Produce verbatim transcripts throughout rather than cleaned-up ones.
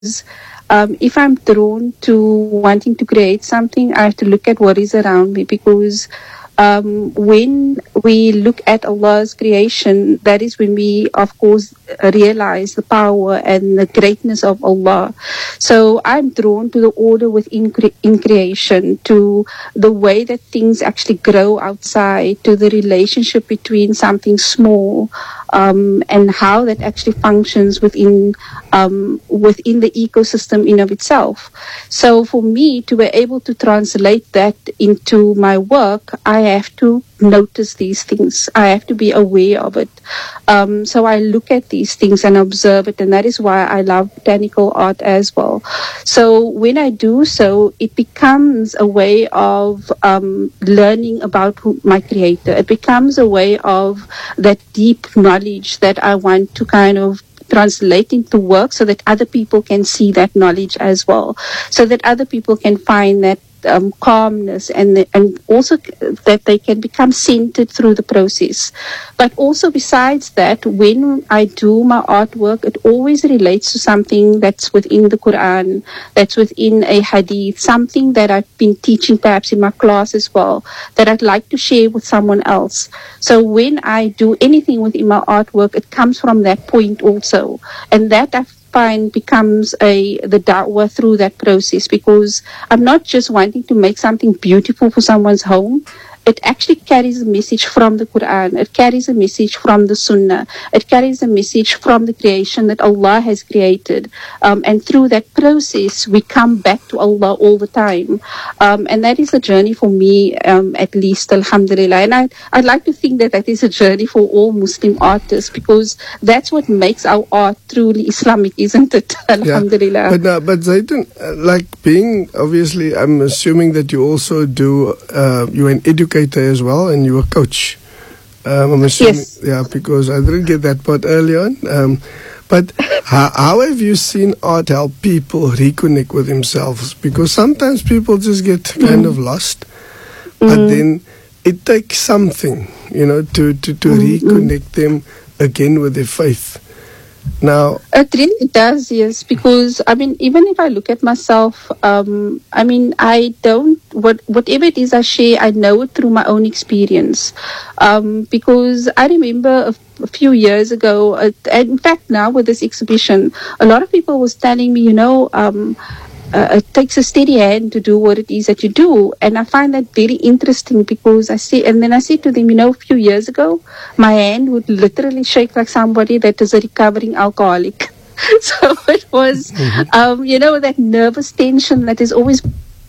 um, if I'm drawn to wanting to create something, I have to look at what is around me, because um, when we look at Allah's creation, that is when we, of course, realize the power and the greatness of Allah. So I'm drawn to the order within cre- in creation, to the way that things actually grow outside, to the relationship between something small um, and how that actually functions within um, within the ecosystem in of itself. So for me to be able to translate that into my work, I have to notice these things. I have to be aware of it. Um, so I look at these things and observe it, and that is why I love botanical art as well. So when I do so, it becomes a way of um, learning about who, my creator. It becomes a way of that deep knowledge that I want to kind of translate into work, so that other people can see that knowledge as well, so that other people can find that um, calmness, and the, and also that they can become centered through the process. But also besides that, when I do my artwork, it always relates to something that's within the Quran, that's within a hadith, something that I've been teaching perhaps in my class as well, that I'd like to share with someone else. So when I do anything within my artwork, it comes from that point also, and that I find becomes a the da'wah through that process, because I'm not just wanting to make something beautiful for someone's home. It actually carries a message from the Quran. It carries a message from the Sunnah. It carries a message from the creation that Allah has created. Um, and through that process, we come back to Allah all the time. Um, and that is a journey for me, um, at least, alhamdulillah. And I, I'd like to think that that is a journey for all Muslim artists, because that's what makes our art truly Islamic, isn't it? Alhamdulillah. Yeah. But, uh, but Zaitun, uh, like being, obviously, I'm assuming that you also do, uh, you're an educator as well, and you're a coach. Um, I'm assuming, yes. Yeah, because I didn't get that part early on. Um, but how, how have you seen art help people reconnect with themselves? Because sometimes people just get kind mm. of lost, mm. but then it takes something, you know, to, to, to mm. reconnect them again with their faith. Now, it really does, yes, because I mean, even if I look at myself, um, I mean, I don't, what whatever it is I share, I know it through my own experience, um, because I remember a, a few years ago, uh, and in fact now with this exhibition, a lot of people was telling me, you know, um, Uh, it takes a steady hand to do what it is that you do, and I find that very interesting, because I see, and then I say to them, you know, a few years ago, my hand would literally shake like somebody that is a recovering alcoholic. So it was, mm-hmm. um, you know, that nervous tension that is always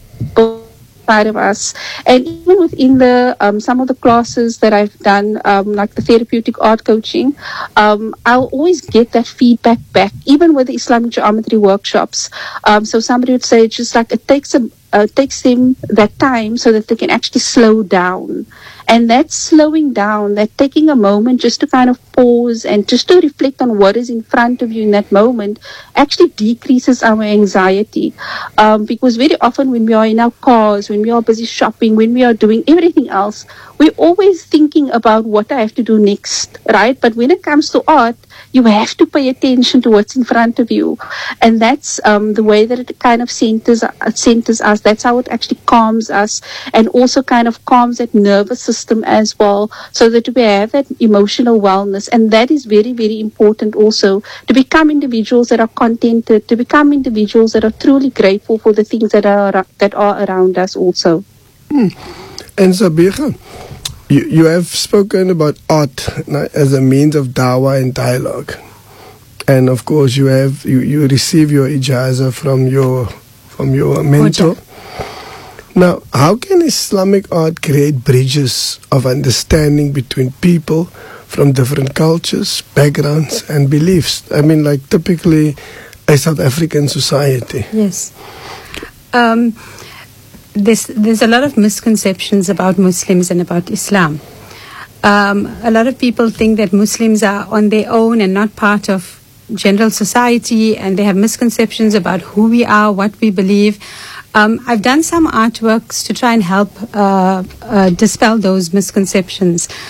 part of us. And even within the um, some of the classes that I've done, um, like the therapeutic art coaching, um, I'll always get that feedback back, even with the Islamic geometry workshops. Um, so somebody would say, just like it takes a uh, takes them that time so that they can actually slow down. And that slowing down, that taking a moment just to kind of pause and just to reflect on what is in front of you in that moment, actually decreases our anxiety. Um, because very often when we are in our cars, when we are busy shopping, when we are doing everything else, we're always thinking about what I have to do next, right? But when it comes to art, you have to pay attention to what's in front of you. And that's um, the way that it kind of centers, uh, centers us. That's how it actually calms us, and also kind of calms that nervous system as well, so that we have that emotional wellness. And that is very, very important also, to become individuals that are contented, to become individuals that are truly grateful for the things that are, that are around us also. Mm. And Sabiha, You, you have spoken about art as a means of dawah and dialogue, and of course you have you, you receive your ijaza from your from your mentor. Now, how can Islamic art create bridges of understanding between people from different cultures, backgrounds, and beliefs? I mean, like typically a South African society. Yes. Um, There's, there's a lot of misconceptions about Muslims and about Islam. Um, a lot of people think that Muslims are on their own and not part of general society, and they have misconceptions about who we are, what we believe. Um, I've done some artworks to try and help uh, uh, dispel those misconceptions.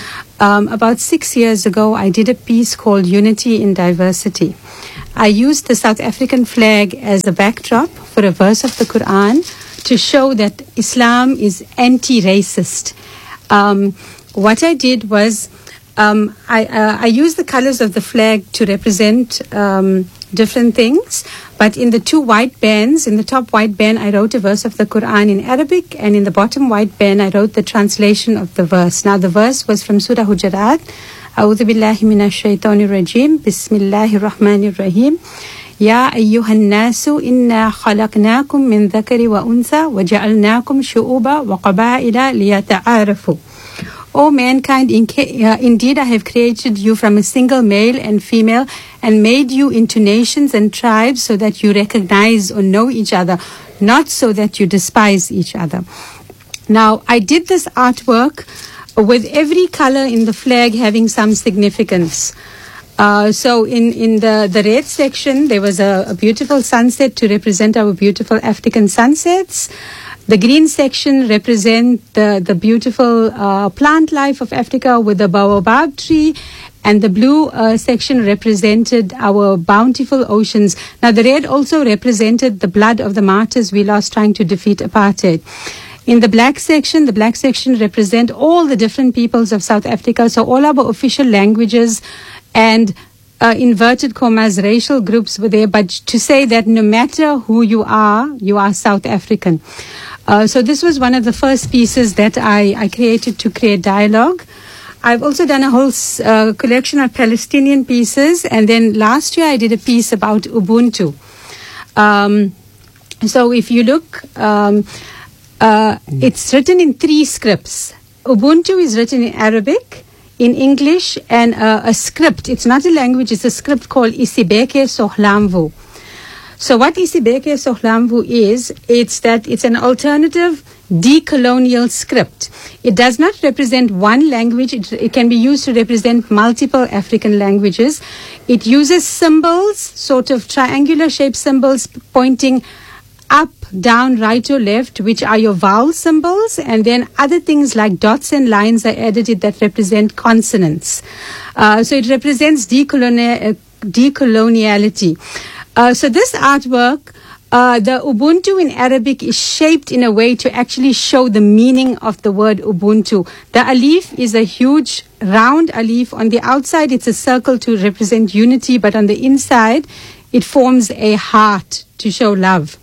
um, about six years ago, I did a piece called Unity in Diversity. I used the South African flag as a backdrop for a verse of the Quran to show that Islam is anti-racist. Um, what I did was um, I, uh, I used the colors of the flag to represent um, different things, but in the two white bands, in the top white band, I wrote a verse of the Quran in Arabic, and in the bottom white band, I wrote the translation of the verse. Now, the verse was from Surah Hujurat. أعوذ بالله من الشيطان الرجيم بسم الله الرحمن الرحيم يا أيها الناس إنا خلقناكم من ذكر وأنثى وجعلناكم شعوبا وقبائل ليتعارفوا. O mankind, in uh, indeed I have created you from a single male and female and made you into nations and tribes so that you recognize or know each other, not so that you despise each other. Now, I did this artwork with every color in the flag having some significance. Uh, so in, in the, the red section, there was a, a beautiful sunset to represent our beautiful African sunsets. The green section represents the, the beautiful uh, plant life of Africa with the baobab tree. And the blue uh, section represented our bountiful oceans. Now, the red also represented the blood of the martyrs we lost trying to defeat apartheid. In the black section, the black section represent all the different peoples of South Africa. So all our official languages and uh, inverted commas, racial groups were there. But to say that no matter who you are, you are South African. Uh, so this was one of the first pieces that I, I created to create dialogue. I've also done a whole uh, collection of Palestinian pieces. And then last year I did a piece about Ubuntu. Um, so if you look... Um, Uh, it's written in three scripts. Ubuntu is written in Arabic, in English, and uh, a script. It's not a language, it's a script called Isibeke Sohlamvu. So what Isibeke Sohlamvu is, it's that it's an alternative decolonial script. It does not represent one language. It, it can be used to represent multiple African languages. It uses symbols, sort of triangular shaped symbols pointing up, down, right or left, which are your vowel symbols, and then other things like dots and lines are added it that represent consonants. Uh, so it represents decoloni- uh, decoloniality. Uh, so this artwork, uh, the Ubuntu in Arabic is shaped in a way to actually show the meaning of the word Ubuntu. The alif is a huge round alif. On the outside, it's a circle to represent unity, but on the inside, it forms a heart to show love.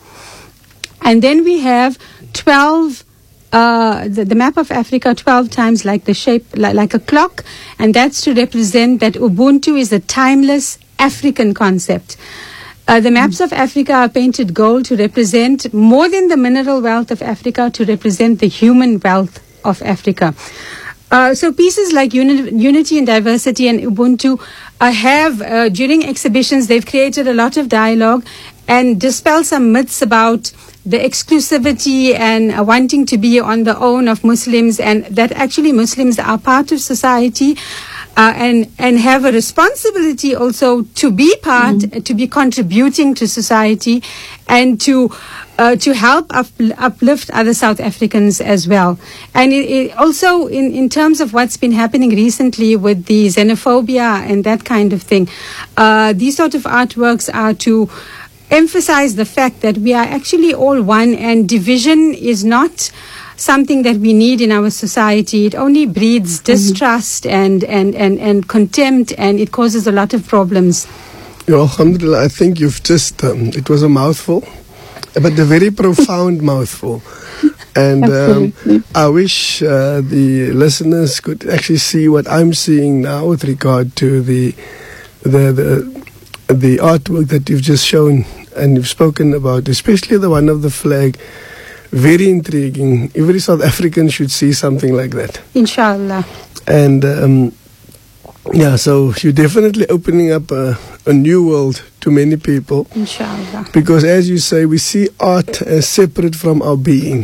And then we have twelve, uh, the, the map of Africa, twelve times like the shape, like, like a clock. And that's to represent that Ubuntu is a timeless African concept. Uh, the maps of Africa are painted gold to represent more than the mineral wealth of Africa, to represent the human wealth of Africa. Uh, so pieces like uni- Unity and Diversity and Ubuntu uh, have, uh, during exhibitions, they've created a lot of dialogue and dispel some myths about the exclusivity and uh, wanting to be on the own of Muslims, and that actually Muslims are part of society uh, and, and have a responsibility also to be part, mm. to be contributing to society and to uh, to help up, uplift other South Africans as well. And it, it also in, in terms of what's been happening recently with the xenophobia and that kind of thing, uh, these sort of artworks are to emphasize the fact that we are actually all one, and division is not something that we need in our society. It only breeds distrust mm-hmm. and, and, and, and contempt, and it causes a lot of problems. Yeah, alhamdulillah, I think you've just, um, it was a mouthful, but a very profound mouthful. And um, I wish uh, the listeners could actually see what I'm seeing now with regard to the the the, the artwork that you've just shown and you've spoken about, especially the one of the flag. Very intriguing. Every South African should see something like that. Inshallah. And um, yeah, so you're definitely opening up a, a new world to many people. Inshallah. Because as you say, we see art as separate from our being.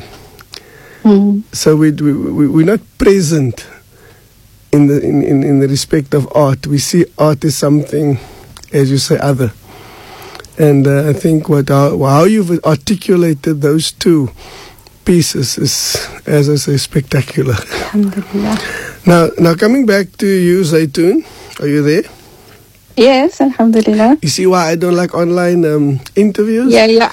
Mm. So we, we, we, we're not present in the in, in, in the respect of art. We see art as something, as you say, other. And uh, I think what how, how you've articulated those two pieces is, as I say, spectacular. Alhamdulillah. Now, now coming back to you, Zaitoon, are you there? Yes, alhamdulillah. You see why I don't like online um, interviews? Yeah, yeah.